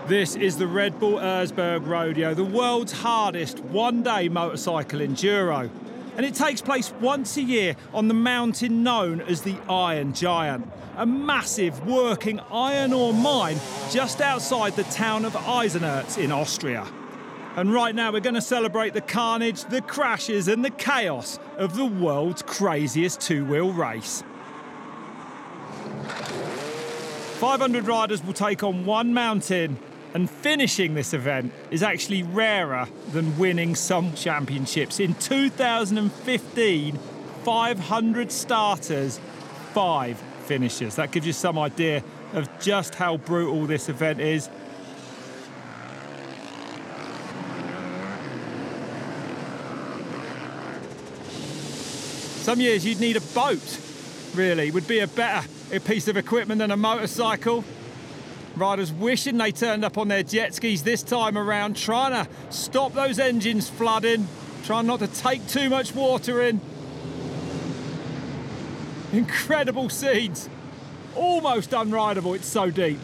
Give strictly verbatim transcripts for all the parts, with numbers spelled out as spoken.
This is the Red Bull Erzberg Rodeo, the world's hardest one-day motorcycle enduro. And it takes place once a year on the mountain known as the Iron Giant, a massive working iron ore mine just outside the town of Eisenerz in Austria. And right now we're going to celebrate the carnage, the crashes and the chaos of the world's craziest two-wheel race. five hundred riders will take on one mountain, and finishing this event is actually rarer than winning some championships. In two thousand fifteen, five hundred starters, five finishers. That gives you some idea of just how brutal this event is. Some years you'd need a boat, really, would be a better a piece of equipment than a motorcycle. Riders wishing they turned up on their jet skis this time around, trying to stop those engines flooding, trying not to take too much water in. Incredible scenes, almost unrideable, it's so deep.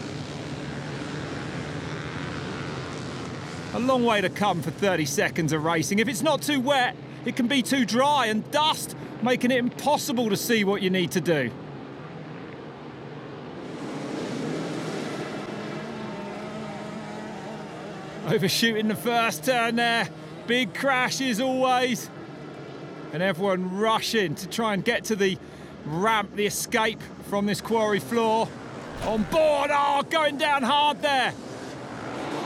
A long way to come for thirty seconds of racing. If it's not too wet, it can be too dry and dust, making it impossible to see what you need to do. Overshooting the first turn there, big crashes always, and everyone rushing to try and get to the ramp, the escape from this quarry floor. On board, oh, going down hard there.